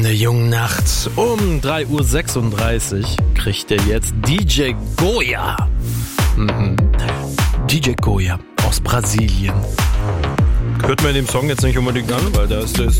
In der jungen Nacht um 3:36 Uhr kriegt er jetzt DJ Goya. DJ Goya aus Brasilien. Hört man dem Song jetzt nicht unbedingt an, weil da ist das